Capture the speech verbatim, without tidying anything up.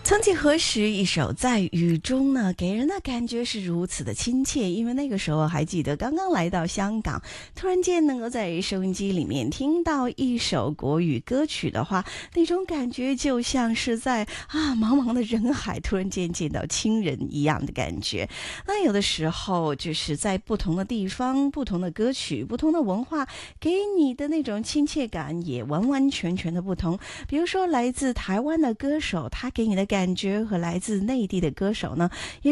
曾几何时，一首在雨中呢，给人的感觉是如此的亲切。因为那个时候还记得刚刚来到香港，突然间能够在收音机里面听到一首国语歌曲的话，那种感觉就像是在啊茫茫的人海突然间见到亲人一样的感觉。那有的时候就是在不同的地方、不同的歌曲、不同的文化，给你的那种亲切感也完完全全的不同。比如说来自台湾的歌手，他给你的感觉和来自内地的歌手呢，也